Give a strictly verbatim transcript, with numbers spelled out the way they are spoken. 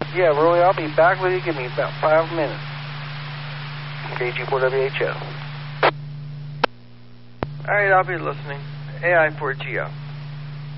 Yeah, Roy, I'll be back with you. Give me about five minutes. K G four W H O. All right, I'll be listening. A I four G O.